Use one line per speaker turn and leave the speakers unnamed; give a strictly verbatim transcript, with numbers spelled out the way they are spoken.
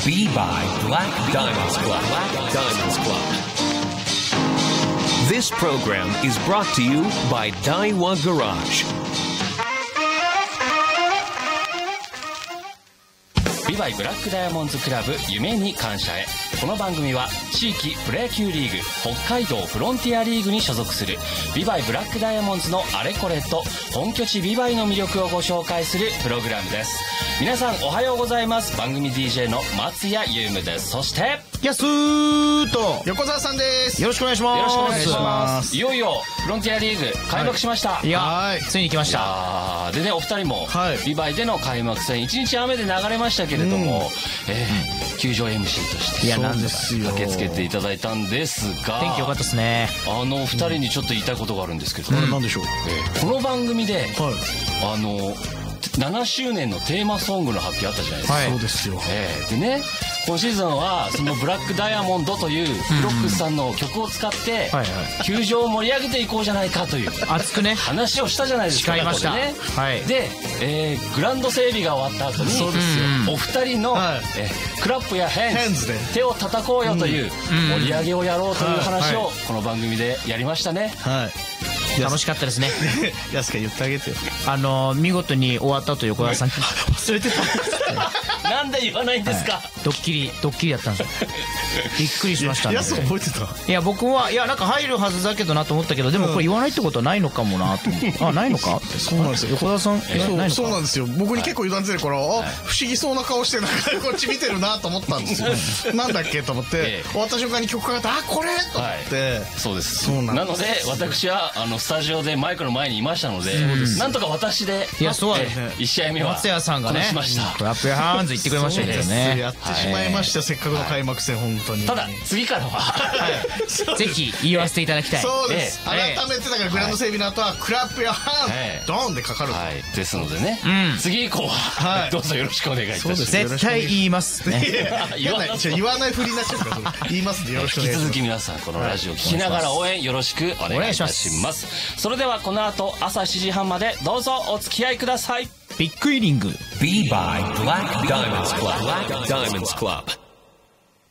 Be by Black Diamonds Club. Black Diamonds Club. This program is brought to you by Daiwa Garage.
ビバイブラックダイヤモンズクラブ夢に感謝へ。この番組は地域プロ野球リーグ北海道フロンティアリーグに所属するビバイブラックダイヤモンズのあれこれと本拠地ビバイの魅力をご紹介するプログラムです。皆さんおはようございます。番組 ディージェー の松谷優夢です。そして
やすーと
横澤さんです。
よろしくお願いします。
よろしくお願いします。いよいよフロンティアリーグ開幕しました、はい、
いや
はい
ついに来ました。
でね、お二人も、はい、ビバイでの開幕戦いちにち雨で流れましたけれども、うんえー、球場 エムシー として
いやなんですよ
駆けつけていただいたんですが、
天気良かったですね。
あの二人にちょっと言いたいことがあるんですけど、
うん、何でしょう、
えー、この番組で、はい、あのななしゅうねんのテーマソングの発表あったじゃないですか、
はい、そうですよ、
えー、でね今シーズンはそのブラックダイヤモンドというフロックスさんの曲を使って球場を盛り上げていこうじゃないかという
熱くね
話をしたじゃないですか。
誓いました、ね
はい、で、えー、グラウンド整備が終わった後にそうですよお二人の、はいえー、クラップやヘンズで手を叩こうよという盛り上げをやろうという話をこの番組でやりましたね。
はい
楽しかったですね。
やすか言ってあげてよ。
あの見事に終わったと横田さん忘れてた
なんで言わないんですか、はい、
ドッキリドッキリだったんですよ。びっくりしましたね。
やす覚えてた。
いや僕はいやなんか入るはずだけどなと思ったけどでもこれ言わないってことはないのかもなと思ってあないのかって
そうなんですよ。
横田さん
そうそうなんですよ。僕に結構油断してるから、はい、あ不思議そうな顔してなんかこっち見てるなと思ったんですよ。なんだっけと思って、ええ、終わった瞬間に曲かかってあこれと思って、はい、
そうです。
そうなんです。
なので私はあのスタジオでマイクの前にいましたので、なんとか私で
いやそうですね。
いち試合目は
松谷さんがね
しました。
クラップやハンズ言ってくれましたけどね。
やってしまいました、はい、せっかくの開幕戦、はい、本当に。
ただ次からは、は
い、ぜひ言わせていただきたい。
そうです、ええ、改めてだからグラウンド整備の後はクラップやハンズ、ええ、ドーンでかかると、
はい、ですのでね、うん、次以降は、はい、どうぞよろしくお願いいたします。
絶対言いますね。
言わない言わないふりになっちゃうから言いますんでよろしくお願いします。
引き続き皆さんこのラジオ聞きながら応援よろしくお願いいたします。それではこの後朝しちじはんまでどうぞお付き合いください。
ビッグイニング
Be by Black Diamonds Club. Black Diamonds Club.